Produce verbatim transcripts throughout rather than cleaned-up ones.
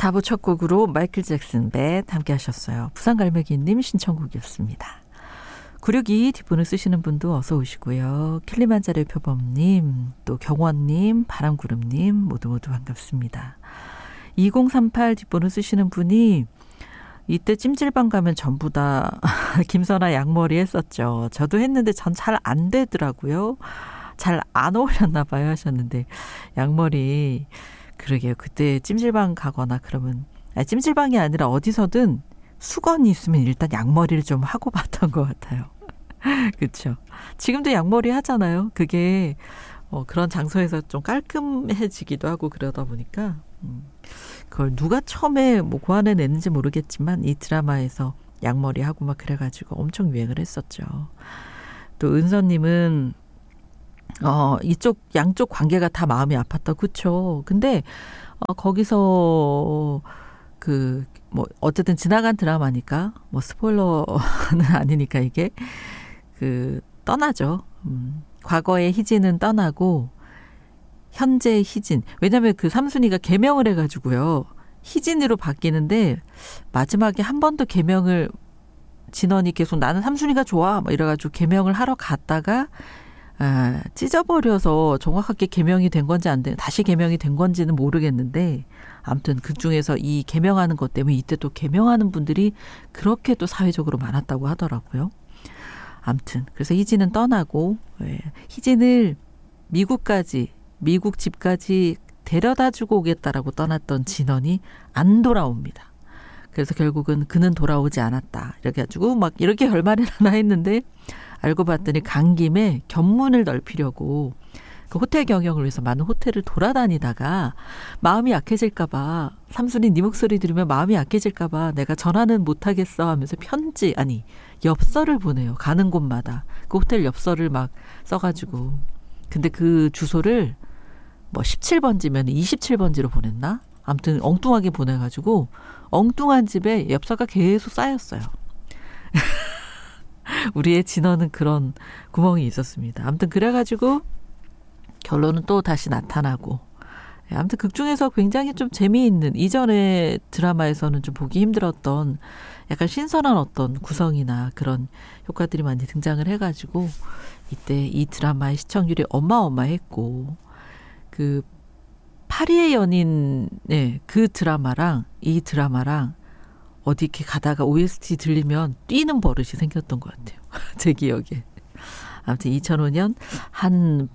사 부 첫 곡으로 마이클 잭슨 뱃 함께 하셨어요. 부산갈매기님 신청곡이었습니다. 구육이 뒷분을 쓰시는 분도 어서 오시고요. 킬리만자로 표범님, 또 경원님, 바람구름님 모두 모두 반갑습니다. 이공삼팔 뒷분을 쓰시는 분이 이때 찜질방 가면 전부 다 김선아 양머리 했었죠. 저도 했는데 전 잘 안 되더라고요. 잘 안 어울렸나 봐요 하셨는데 양머리 그러게요. 그때 찜질방 가거나 그러면 아니, 찜질방이 아니라 어디서든 수건이 있으면 일단 양머리를 좀 하고 봤던 것 같아요. 그렇죠. 지금도 양머리 하잖아요. 그게 어, 그런 장소에서 좀 깔끔해지기도 하고 그러다 보니까 음, 그걸 누가 처음에 뭐 고안해냈는지 모르겠지만 이 드라마에서 양머리 하고 막 그래가지고 엄청 유행을 했었죠. 또 은서님은 어, 이쪽 양쪽 관계가 다 마음이 아팠다. 그쵸. 근데 어, 거기서 그 뭐 어쨌든 지나간 드라마니까 뭐 스포일러는 아니니까 이게 그 떠나죠. 음, 과거의 희진은 떠나고 현재의 희진. 왜냐하면 그 삼순이가 개명을 해가지고요. 희진으로 바뀌는데 마지막에 한 번 더 개명을 진원이 계속 나는 삼순이가 좋아 막 이래가지고 개명을 하러 갔다가 아, 찢어버려서 정확하게 개명이 된 건지 안 된, 다시 개명이 된 건지는 모르겠는데 아무튼 그중에서 이 개명하는 것 때문에 이때 또 개명하는 분들이 그렇게 또 사회적으로 많았다고 하더라고요. 아무튼 그래서 희진은 떠나고 예, 희진을 미국까지 미국 집까지 데려다주고 오겠다라고 떠났던 진원이 안 돌아옵니다. 그래서 결국은 그는 돌아오지 않았다. 이렇게 해가지고 막 이렇게 결말을 하나 했는데 알고 봤더니 간 김에 견문을 넓히려고 그 호텔 경영을 위해서 많은 호텔을 돌아다니다가 마음이 약해질까 봐 삼순이 네 목소리 들으면 마음이 약해질까 봐 내가 전화는 못하겠어 하면서 편지 아니 엽서를 보내요. 가는 곳마다 그 호텔 엽서를 막 써가지고 근데 그 주소를 뭐 십칠 번지면 이십칠 번지로 보냈나? 아무튼 엉뚱하게 보내가지고 엉뚱한 집에 엽서가 계속 쌓였어요. 우리의 진원은 그런 구멍이 있었습니다. 아무튼 그래가지고 결론은 또 다시 나타나고 아무튼 극중에서 굉장히 좀 재미있는 이전의 드라마에서는 좀 보기 힘들었던 약간 신선한 어떤 구성이나 그런 효과들이 많이 등장을 해가지고 이때 이 드라마의 시청률이 어마어마했고 그 파리의 연인 네, 그 드라마랑 이 드라마랑 어디 이렇게 가다가 오에스티 들리면 뛰는 버릇이 생겼던 것 같아요. 제 기억에. 아무튼 이천오 년 한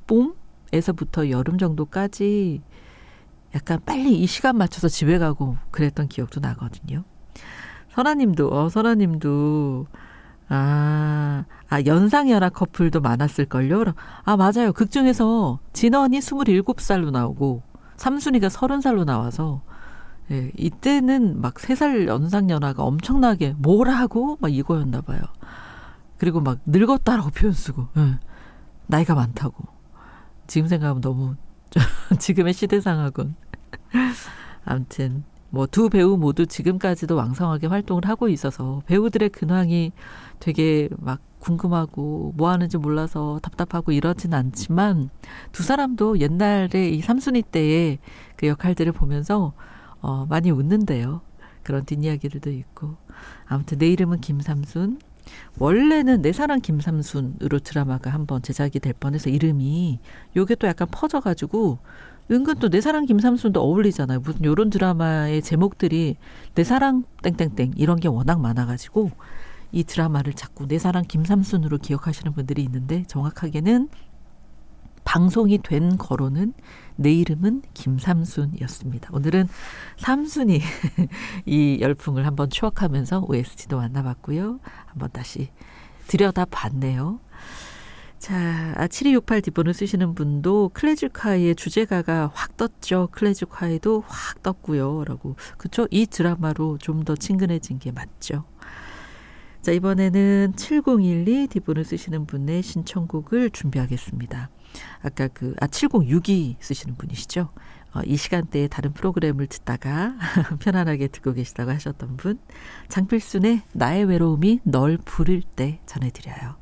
늦봄에서부터 여름 정도까지 약간 빨리 이 시간 맞춰서 집에 가고 그랬던 기억도 나거든요. 선아님도, 어, 선아님도, 아, 아, 연상연하 커플도 많았을걸요? 아, 맞아요. 극 중에서 진원이 스물일곱 살로 나오고 삼순이가 서른 살로 나와서 예, 이때는 막 세 살 연상연하가 엄청나게 뭐라고 막 이거였나 봐요. 그리고 막 늙었다라고 표현 쓰고 예, 나이가 많다고. 지금 생각하면 너무 지금의 시대상하군. 아무튼 뭐 두 배우 모두 지금까지도 왕성하게 활동을 하고 있어서 배우들의 근황이 되게 막 궁금하고 뭐 하는지 몰라서 답답하고 이러진 않지만 두 사람도 옛날에 이 삼순이 때의 그 역할들을 보면서 어, 많이 웃는데요. 그런 뒷이야기들도 있고. 아무튼 내 이름은 김삼순. 원래는 내 사랑 김삼순으로 드라마가 한번 제작이 될 뻔해서 이름이 요게 또 약간 퍼져가지고 은근 또 내 사랑 김삼순도 어울리잖아요. 무슨 요런 드라마의 제목들이 내 사랑 땡땡땡 이런 게 워낙 많아가지고 이 드라마를 자꾸 내 사랑 김삼순으로 기억하시는 분들이 있는데 정확하게는 방송이 된 거로는 내 이름은 김삼순이었습니다. 오늘은 삼순이 이 열풍을 한번 추억하면서 오에스티도 만나봤고요. 한번 다시 들여다봤네요. 자, 아, 칠이육팔 뒷번호 쓰시는 분도 클래식화의 주제가가 확 떴죠. 클래식화에도 확 떴고요. 라고. 그쵸? 이 드라마로 좀 더 친근해진 게 맞죠. 자, 이번에는 칠공일이 뒷번호 쓰시는 분의 신청곡을 준비하겠습니다. 아까 그, 아, 칠공육이 쓰시는 분이시죠? 어, 이 시간대에 다른 프로그램을 듣다가 편안하게 듣고 계시다고 하셨던 분. 장필순의 나의 외로움이 널 부를 때 전해드려요.